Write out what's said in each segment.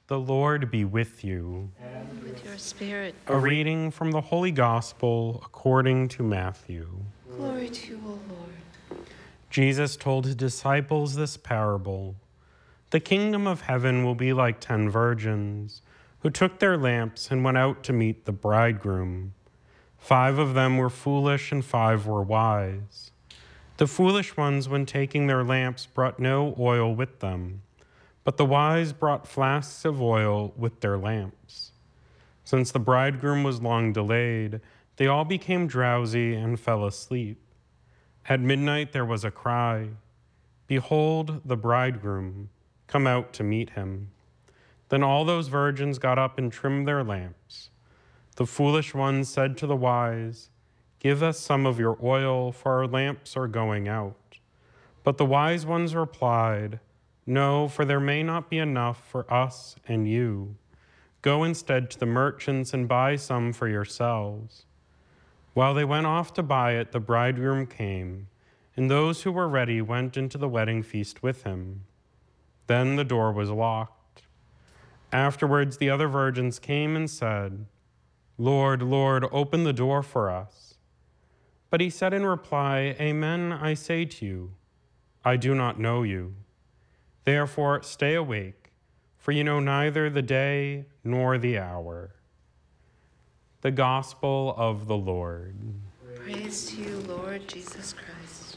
The Lord be with you. And with your spirit. A reading from the Holy Gospel according to Matthew. Glory to you, O Lord. Jesus told his disciples this parable. The kingdom of heaven will be like 10 virgins who took their lamps and went out to meet the bridegroom. 5 of them were foolish and 5 were wise. The foolish ones, when taking their lamps, brought no oil with them, but the wise brought flasks of oil with their lamps. Since the bridegroom was long delayed, they all became drowsy and fell asleep. At midnight there was a cry, "Behold, the bridegroom, come out to meet him." Then all those virgins got up and trimmed their lamps. The foolish ones said to the wise, "Give us some of your oil, for our lamps are going out." But the wise ones replied, "No, for there may not be enough for us and you. Go instead to the merchants and buy some for yourselves." While they went off to buy it, the bridegroom came, and those who were ready went into the wedding feast with him. Then the door was locked. Afterwards, the other virgins came and said, "Lord, Lord, open the door for us." But he said in reply, "Amen, I say to you, I do not know you. Therefore, stay awake, for you know neither the day nor the hour." The Gospel of the Lord. Praise to you, Lord Jesus Christ.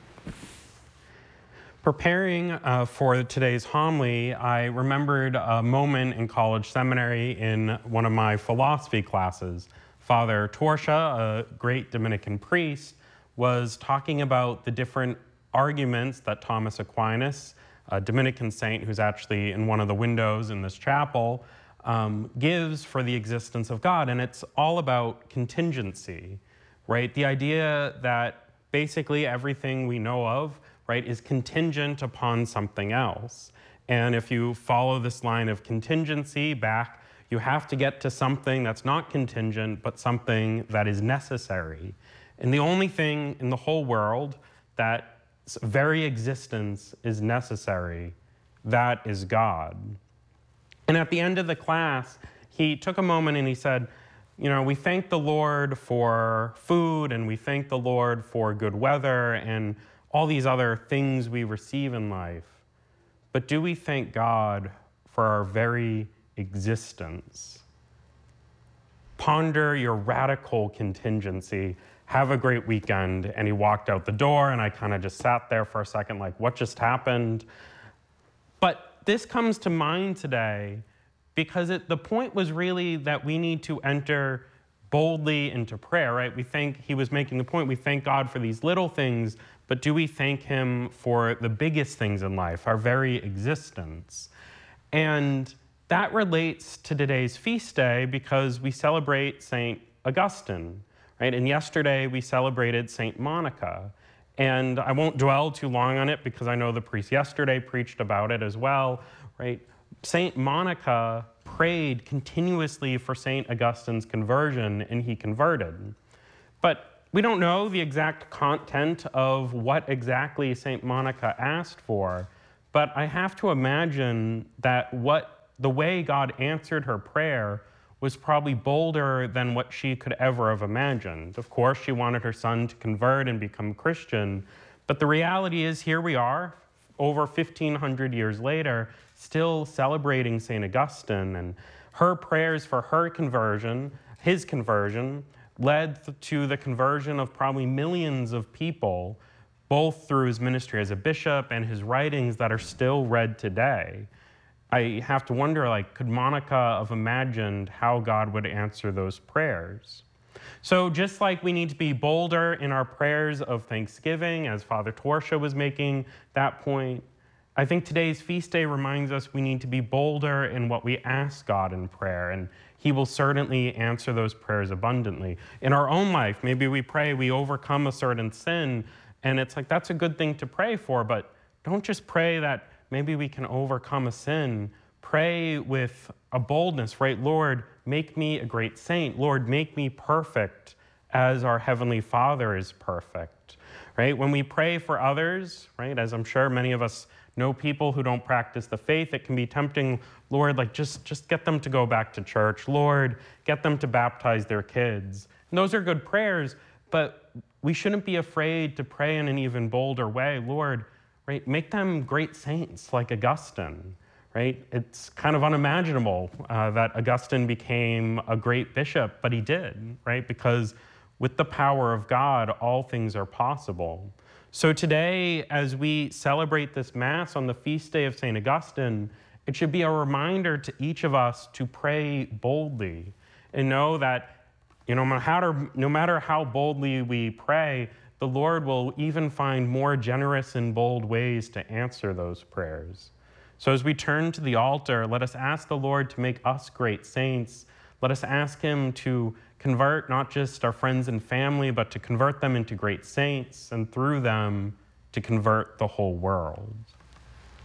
Preparing for today's homily, I remembered a moment in college seminary in one of my philosophy classes. Father Torsha, a great Dominican priest, was talking about the different arguments that Thomas Aquinas, a Dominican saint who's actually in one of the windows in this chapel, gives for the existence of God. And it's all about contingency, right? The idea that basically everything we know of, right, is contingent upon something else. And if you follow this line of contingency back, you have to get to something that's not contingent, but something that is necessary. And the only thing in the whole world that very existence is necessary, that is God. And at the end of the class, he took a moment and he said, you know, we thank the Lord for food and we thank the Lord for good weather and all these other things we receive in life. But do we thank God for our very existence? Ponder your radical contingency. Have a great weekend. And he walked out the door and I kind of just sat there for a second like, what just happened? But this comes to mind today because the point was really that we need to enter boldly into prayer, right? He was making the point, we thank God for these little things, but do we thank him for the biggest things in life, our very existence? And that relates to today's feast day because we celebrate St. Augustine, right? And yesterday we celebrated St. Monica. And I won't dwell too long on it because I know the priest yesterday preached about it as well, right? St. Monica prayed continuously for St. Augustine's conversion and he converted. But we don't know the exact content of what exactly St. Monica asked for, but I have to imagine that the way God answered her prayer was probably bolder than what she could ever have imagined. Of course, she wanted her son to convert and become Christian, but the reality is here we are, over 1,500 years later, still celebrating St. Augustine, and her prayers for her conversion, his conversion, led to the conversion of probably millions of people, both through his ministry as a bishop and his writings that are still read today. I have to wonder, could Monica have imagined how God would answer those prayers? So just like we need to be bolder in our prayers of thanksgiving, as Father Torsha was making that point, I think today's feast day reminds us we need to be bolder in what we ask God in prayer, and he will certainly answer those prayers abundantly. In our own life, maybe we pray we overcome a certain sin, and it's like that's a good thing to pray for, but don't just pray that maybe we can overcome a sin. Pray with a boldness, right? Lord, make me a great saint. Lord, make me perfect as our Heavenly Father is perfect, right? When we pray for others, right, as I'm sure many of us know people who don't practice the faith. It can be tempting, Lord, like just get them to go back to church. Lord, get them to baptize their kids. And those are good prayers, but we shouldn't be afraid to pray in an even bolder way. Lord, right, make them great saints like Augustine, right? It's kind of unimaginable that Augustine became a great bishop, but he did, right? Because with the power of God, all things are possible. So today, as we celebrate this Mass on the feast day of St. Augustine, it should be a reminder to each of us to pray boldly and know that, no matter how boldly we pray, the Lord will even find more generous and bold ways to answer those prayers. So as we turn to the altar, let us ask the Lord to make us great saints. Let us ask him to convert not just our friends and family, but to convert them into great saints, and through them to convert the whole world.